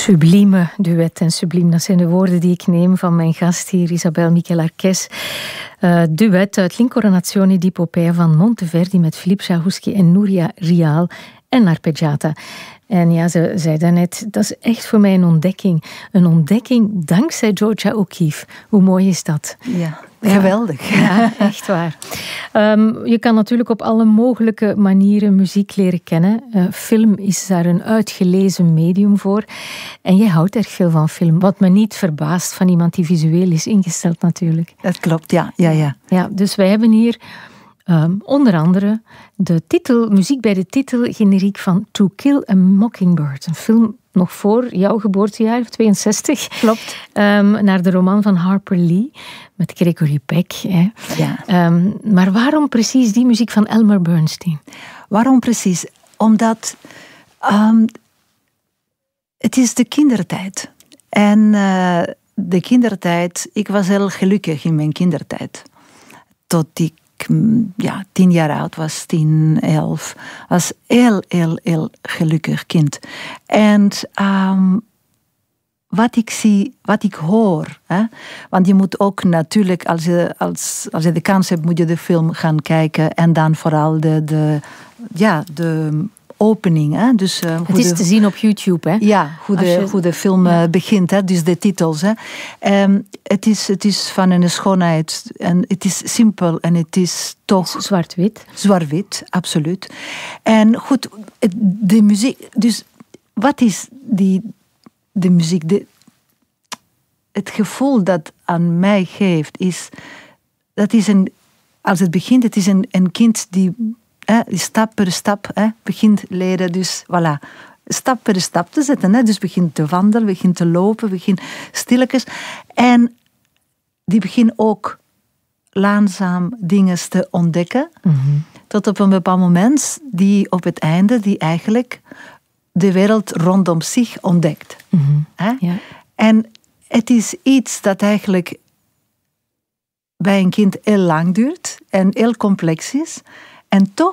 Sublieme duet en subliem, dat zijn de woorden die ik neem van mijn gast hier, Isabel Michelarquez. Duet uit L'Incarnazione di Popea van Monteverdi met Philippe Chahouski en Nuria Rial en Arpeggiata. En ja, ze zei daarnet, dat is echt voor mij een ontdekking. Een ontdekking dankzij Georgia O'Keeffe. Hoe mooi is dat? Ja, geweldig. Ja, echt waar. Je kan natuurlijk op alle mogelijke manieren muziek leren kennen. Film is daar een uitgelezen medium voor. En jij houdt erg veel van film. Wat me niet verbaast van iemand die visueel is ingesteld natuurlijk. Dat klopt, ja. Ja, dus wij hebben hier onder andere muziek bij de titel generiek van To Kill a Mockingbird. Een film nog voor jouw geboortejaar, 62. Klopt. Naar de roman van Harper Lee met Gregory Peck. Hè. Ja. Maar waarom precies die muziek van Elmer Bernstein? Waarom precies? Omdat het is de kindertijd. En de kindertijd, ik was heel gelukkig in mijn kindertijd. Tot ik 10 jaar oud was, 10, 11. Was heel gelukkig kind. En wat ik zie, wat ik hoor. Hè? Want je moet ook natuurlijk, als je de kans hebt, moet je de film gaan kijken. En dan vooral de opening. Hè? Dus, het is te zien op YouTube, hè? Ja, hoe de film begint. Hè? Dus de titels. Hè? Het is van een schoonheid. En het is simpel. En het is toch... Zwart-wit. Zwart-wit, absoluut. En goed, de muziek... Dus wat is de muziek? Het gevoel dat aan mij geeft is... Dat is als het begint, het is een kind die stap per stap begint leren. Dus voilà, stap per stap te zetten. Hè? Dus begint te wandelen, begint te lopen, begint stilletjes. En die begint ook langzaam dingen te ontdekken. Mm-hmm. Tot op een bepaald moment, die op het einde, die eigenlijk de wereld rondom zich ontdekt. Mm-hmm. Ja. En het is iets dat eigenlijk bij een kind heel lang duurt en heel complex is. En toch